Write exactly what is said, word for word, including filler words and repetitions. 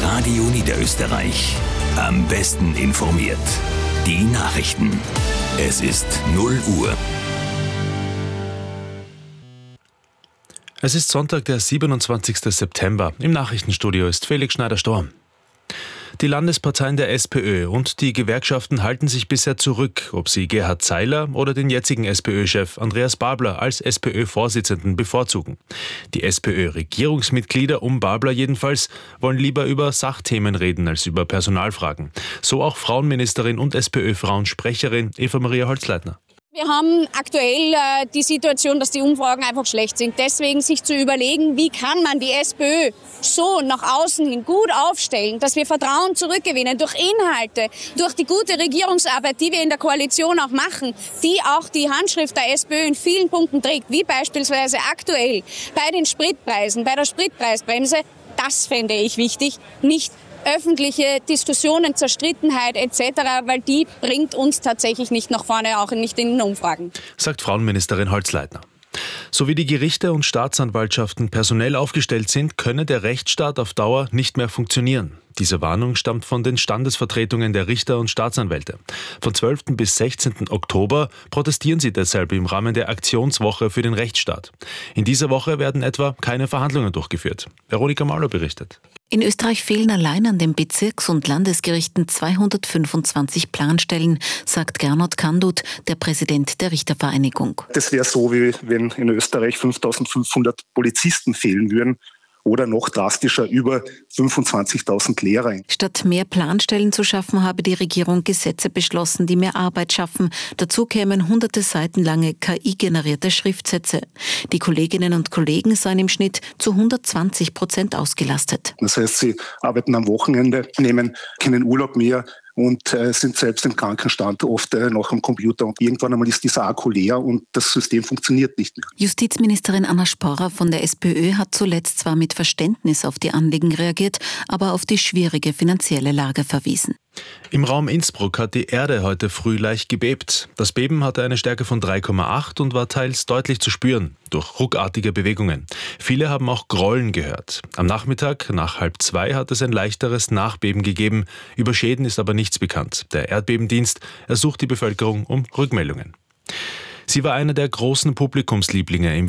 Radio Niederösterreich. Am besten informiert. Die Nachrichten. Es ist null Uhr. Es ist Sonntag, der siebenundzwanzigsten September. Im Nachrichtenstudio ist Felix Schneider-Storm. Die Landesparteien der SPÖ und die Gewerkschaften halten sich bisher zurück, ob sie Gerhard Zeiler oder den jetzigen SPÖ-Chef Andreas Babler als SPÖ-Vorsitzenden bevorzugen. Die SPÖ-Regierungsmitglieder um Babler jedenfalls wollen lieber über Sachthemen reden als über Personalfragen. So auch Frauenministerin und SPÖ-Frauensprecherin Eva-Maria Holzleitner. Wir haben aktuell äh, die Situation, dass die Umfragen einfach schlecht sind. Deswegen sich zu überlegen, wie kann man die SPÖ so nach außen hin gut aufstellen, dass wir Vertrauen zurückgewinnen durch Inhalte, durch die gute Regierungsarbeit, die wir in der Koalition auch machen, die auch die Handschrift der SPÖ in vielen Punkten trägt, wie beispielsweise aktuell bei den Spritpreisen, bei der Spritpreisbremse. Das fände ich wichtig, nicht öffentliche Diskussionen, Zerstrittenheit et cetera, weil die bringt uns tatsächlich nicht nach vorne, auch nicht in den Umfragen. Sagt Frauenministerin Holzleitner. So wie die Gerichte und Staatsanwaltschaften personell aufgestellt sind, könne der Rechtsstaat auf Dauer nicht mehr funktionieren. Diese Warnung stammt von den Standesvertretungen der Richter und Staatsanwälte. Von zwölften bis sechzehnten Oktober protestieren sie deshalb im Rahmen der Aktionswoche für den Rechtsstaat. In dieser Woche werden etwa keine Verhandlungen durchgeführt. Veronika Mauler berichtet. In Österreich fehlen allein an den Bezirks- und Landesgerichten zweihundertfünfundzwanzig Planstellen, sagt Gernot Kandut, der Präsident der Richtervereinigung. Das wäre so, wie wenn in Österreich fünftausendfünfhundert Polizisten fehlen würden. Oder noch drastischer über fünfundzwanzigtausend Lehrer. Statt mehr Planstellen zu schaffen, habe die Regierung Gesetze beschlossen, die mehr Arbeit schaffen. Dazu kämen hunderte Seiten lange K I-generierte Schriftsätze. Die Kolleginnen und Kollegen seien im Schnitt zu hundertzwanzig Prozent ausgelastet. Das heißt, sie arbeiten am Wochenende, nehmen keinen Urlaub mehr und äh, sind selbst im Krankenstand oft äh, noch am Computer. Und irgendwann einmal ist dieser Akku leer und das System funktioniert nicht mehr. Justizministerin Anna Sporrer von der SPÖ hat zuletzt zwar mit Verständnis auf die Anliegen reagiert, aber auf die schwierige finanzielle Lage verwiesen. Im Raum Innsbruck hat die Erde heute früh leicht gebebt. Das Beben hatte eine Stärke von drei Komma acht und war teils deutlich zu spüren durch ruckartige Bewegungen. Viele haben auch Grollen gehört. Am Nachmittag nach halb zwei hat es ein leichteres Nachbeben gegeben. Über Schäden ist aber nichts bekannt. Der Erdbebendienst ersucht die Bevölkerung um Rückmeldungen. Sie war einer der großen Publikumslieblinge im